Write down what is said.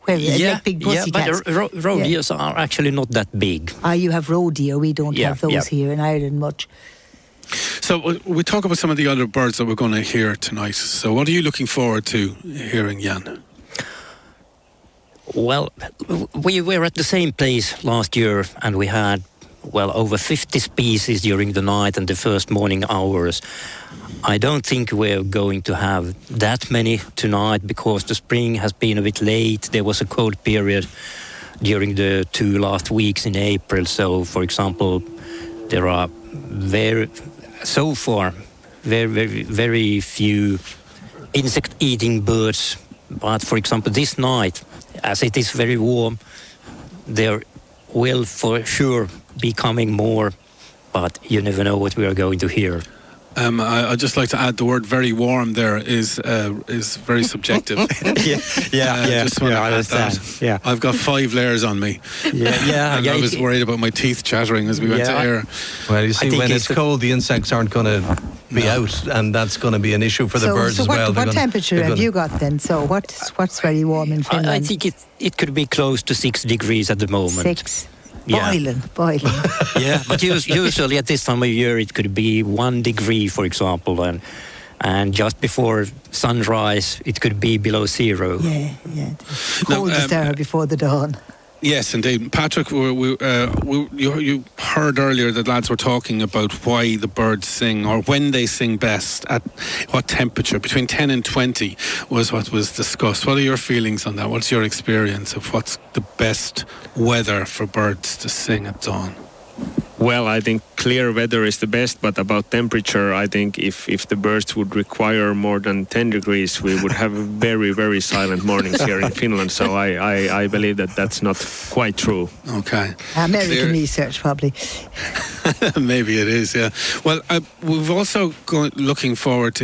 Where like big pussycats. But rodeos are actually not that big. You have rodeo. We don't have those here in Ireland much. So we talk about some of the other birds that we're going to hear tonight. So what are you looking forward to hearing, Jan? Well, we were at the same place last year, and we had over 50 species during the night and the first morning hours. I don't think we're going to have that many tonight because the spring has been a bit late. There was a cold period during the 2 last weeks in April. So, for example, there are very few insect-eating birds. But, for example, this night, as it is very warm, there will for sure be coming more, but you never know what we are going to hear. I'd just like to add the word "very warm" there is very subjective. I understand. Yeah, I've got 5 layers on me. And I was worried about my teeth chattering as we went to air. Well, you see, when it's cold, the insects aren't going to be out, and that's going to be an issue for the birds as well. What temperature have you got then? So what's very warm in Finland? I think it could be close to 6 degrees at the moment. 6. Boiling. Yeah, but usually at this time of year it could be 1 degree, for example, and just before sunrise it could be below 0. Yeah. Coldest hour before the dawn. Yes, indeed. Patrick, you heard earlier that lads were talking about why the birds sing, or when they sing best, at what temperature. Between 10 and 20 was what was discussed. What are your feelings on that? What's your experience of what's the best weather for birds to sing at dawn? Well, I think clear weather is the best, but about temperature, I think if the birds would require more than 10 degrees, we would have very, very silent mornings here in Finland. So I believe that's not quite true. Okay. American research, probably. Maybe it is, yeah. Well, we've also looking forward to